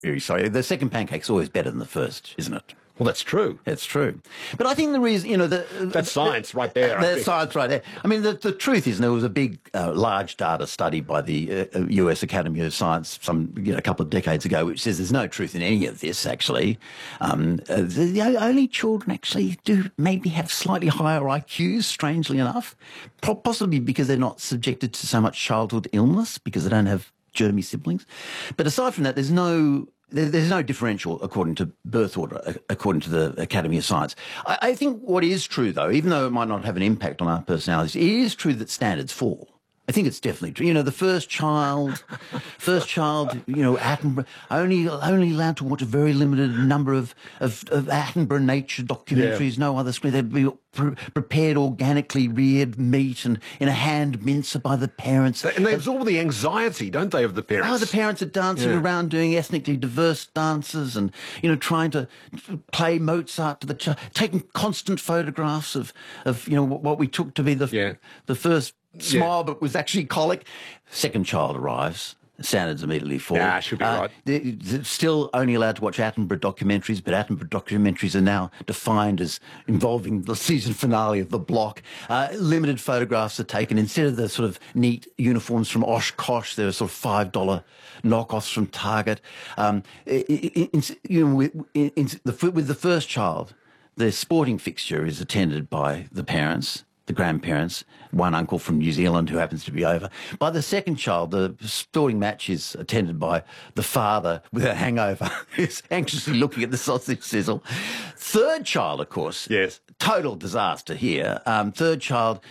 very sorry. The second pancake's always better than the first, isn't it? Well, that's true. It's true. But I think the reason, That's science right there. That's science right there. I mean, the truth is, there was a big, large data study by the US Academy of Science a couple of decades ago, which says there's no truth in any of this, actually. The only children actually do maybe have slightly higher IQs, strangely enough, possibly because they're not subjected to so much childhood illness, because they don't have germy siblings. But aside from that, there's no differential according to birth order, according to the Academy of Science. I think what is true, though, even though it might not have an impact on our personalities, it is true that standards fall. I think it's definitely true. The first child, Attenborough, only allowed to watch a very limited number of Attenborough nature documentaries, no other screen. They'd be prepared organically reared meat and in a hand mincer by the parents. And they absorb the anxiety, don't they, of the parents? Oh, the parents are dancing around doing ethnically diverse dances and, trying to play Mozart to the child, taking constant photographs of what we took to be the first smile, but was actually colic. Second child arrives. Standards immediately fall. Yeah, should be right. They're still only allowed to watch Attenborough documentaries, but Attenborough documentaries are now defined as involving the season finale of The Block. Limited photographs are taken. Instead of the sort of neat uniforms from Oshkosh, there are sort of $5 knockoffs from Target. With the first child, the sporting fixture is attended by the parents, the grandparents, one uncle from New Zealand who happens to be over. By the second child, the sporting match is attended by the father with a hangover who's anxiously looking at the sausage sizzle. Third child, of course. Yes. Total disaster here. Third child,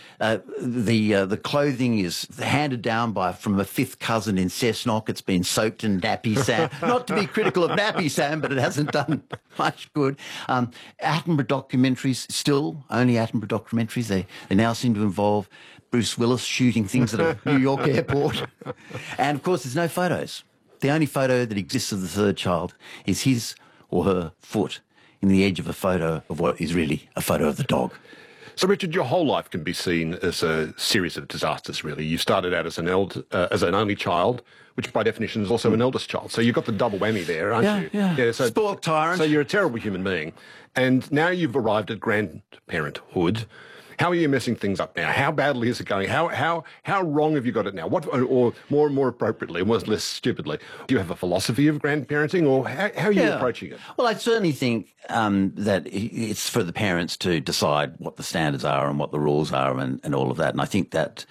the clothing is handed down from a fifth cousin in Cessnock. It's been soaked in Nappy Sam. Not to be critical of Nappy Sam, but it hasn't done much good. Attenborough documentaries, still only Attenborough documentaries. They now seem to involve Bruce Willis shooting things at a New York airport. And, of course, there's no photos. The only photo that exists of the third child is his or her foot in the edge of a photo of what is really a photo of the dog. So, Richard, your whole life can be seen as a series of disasters, really. You started out as an only child, which by definition is also an eldest child. So you've got the double whammy there, aren't you? Yeah. Spoiled tyrant. So you're a terrible human being. And now you've arrived at grandparenthood. How are you messing things up now? How badly is it going? How wrong have you got it now? Or more appropriately, more less stupidly, do you have a philosophy of grandparenting, or how are you approaching it? Well, I certainly think that it's for the parents to decide what the standards are and what the rules are and all of that. And I think that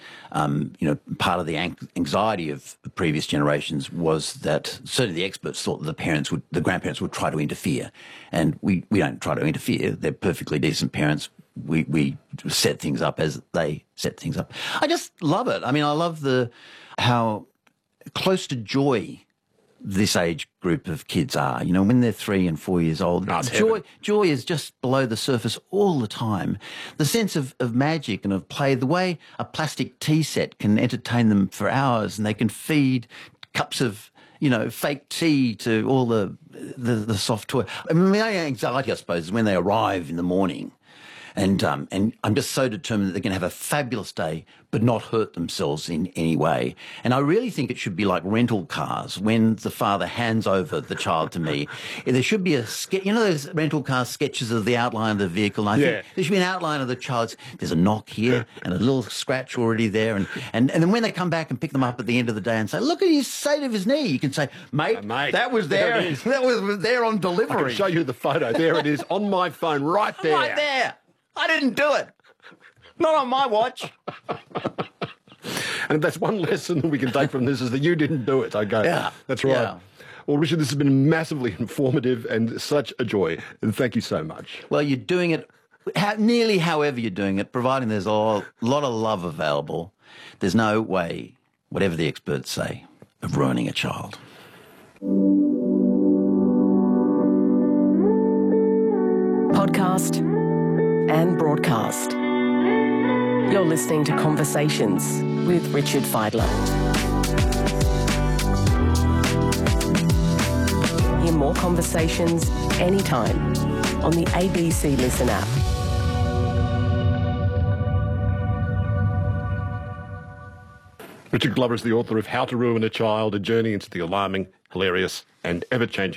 part of the anxiety of previous generations was that certainly the experts thought that the grandparents would try to interfere, and we don't try to interfere. They're perfectly decent parents. We set things up as they set things up. I just love it. I mean, I love how close to joy this age group of kids are. When they're 3 and 4 years old, joy is just below the surface all the time. The sense of magic and of play, the way a plastic tea set can entertain them for hours, and they can feed cups of fake tea to all the soft toy. I mean, my anxiety, I suppose, is when they arrive in the morning. And I'm just so determined that they're going to have a fabulous day, but not hurt themselves in any way. And I really think it should be like rental cars. When the father hands over the child to me, there should be a sketch. Those rental car sketches of the outline of the vehicle. And I think there should be an outline of the child. There's a knock here and a little scratch already there. And then when they come back and pick them up at the end of the day and say, look at his state of his knee, you can say, mate, that was there. That was there on delivery. I can show you the photo. There it is on my phone, right there. Right there. I didn't do it. Not on my watch. And if that's one lesson that we can take from this is that you didn't do it. Okay. Yeah. That's right. Yeah. Well, Richard, this has been massively informative and such a joy. And thank you so much. Well, you're doing it nearly however you're doing it, providing there's a lot of love available. There's no way, whatever the experts say, of ruining a child. Podcast and broadcast. You're listening to Conversations with Richard Fidler. Hear more conversations anytime on the ABC Listen app. Richard Glover is the author of How to Ruin a Child, A Journey into the Alarming, Hilarious and Ever-Changing